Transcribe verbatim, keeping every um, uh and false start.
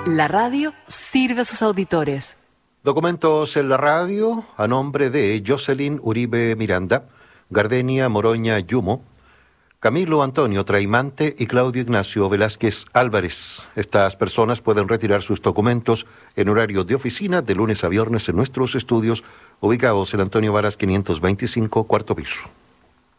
La radio sirve a sus auditores. Documentos en la radio a nombre de Jocelyn Uribe Miranda, Gardenia Moroña Yumo, Camilo Antonio Traimante y Claudio Ignacio Velázquez Álvarez. Estas personas pueden retirar sus documentos en horario de oficina de lunes a viernes en nuestros estudios ubicados en Antonio Varas quinientos veinticinco, cuarto piso.